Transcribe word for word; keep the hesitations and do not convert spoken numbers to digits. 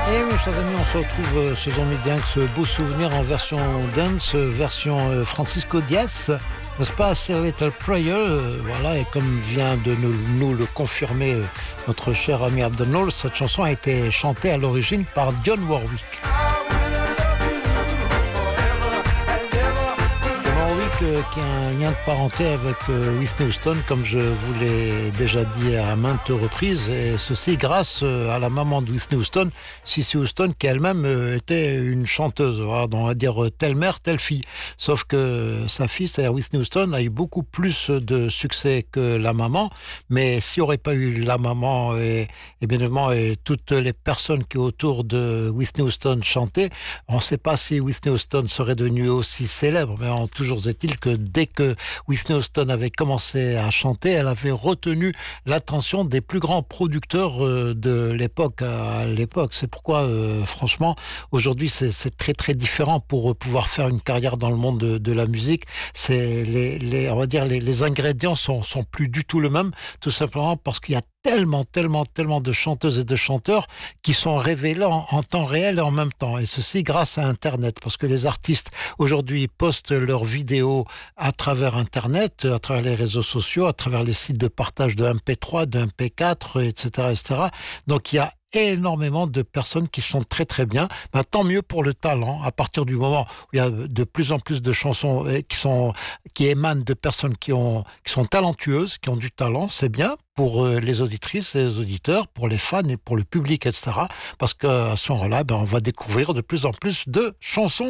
Et oui, chers amis, on se retrouve euh, ce midi avec ce beau souvenir en version dance, euh, version euh, Francisco Diaz, n'est-ce pas, C'est Little Prayer, euh, voilà, et comme vient de nous, nous le confirmer euh, notre cher ami Abdel, cette chanson a été chantée à l'origine par Dionne Warwick. Euh, qui a un lien de parenté avec euh, Whitney Houston, comme je vous l'ai déjà dit à maintes reprises, et ceci grâce euh, à la maman de Whitney Houston, Cissy Houston, qui elle-même euh, était une chanteuse, voilà, on va dire euh, telle mère, telle fille. Sauf que sa fille, c'est-à-dire Whitney Houston, a eu beaucoup plus de succès que la maman, mais s'il n'y aurait pas eu la maman et, et bien évidemment et toutes les personnes qui autour de Whitney Houston chantaient, on ne sait pas si Whitney Houston serait devenue aussi célèbre, mais en toujours est-il que dès que Whitney Houston avait commencé à chanter, elle avait retenu l'attention des plus grands producteurs de l'époque. À l'époque, c'est pourquoi, euh, franchement, aujourd'hui, c'est, c'est très très différent pour pouvoir faire une carrière dans le monde de, de la musique. C'est les, les, on va dire, les, les ingrédients sont, sont plus du tout le même, tout simplement parce qu'il y a tellement, tellement, tellement de chanteuses et de chanteurs qui sont révélés en, en temps réel et en même temps. Et ceci grâce à Internet, parce que les artistes aujourd'hui postent leurs vidéos à travers Internet, à travers les réseaux sociaux, à travers les sites de partage de M P trois, de M P quatre, et cetera, et cetera. Donc il y a énormément de personnes qui chantent très très bien. Ben, tant mieux pour le talent. À partir du moment où il y a de plus en plus de chansons qui sont qui émanent de personnes qui ont qui sont talentueuses, qui ont du talent, c'est bien pour les auditrices et les auditeurs, pour les fans et pour le public, et cetera. Parce qu'à ce moment-là, ben, on va découvrir de plus en plus de chansons.